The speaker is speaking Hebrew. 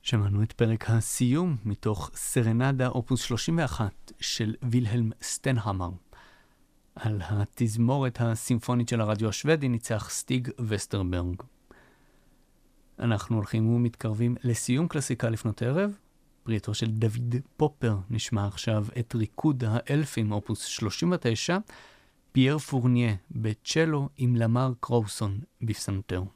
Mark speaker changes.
Speaker 1: שמענו את פרק הסיום מתוך סרנדה אופוס 31 של וילהלם סטנהמר. על התזמורת הסימפונית של הרדיו השוודי ניצח סטיג וסטרברג. אנחנו הולכים ומתקרבים לסיום קלאסיקה לפנות ערב. פריטו של דוד פופר נשמע עכשיו את ריקוד האלפים אופוס 39, פייר פורניה בצ'לו עם למר קרוסון בפסנתר.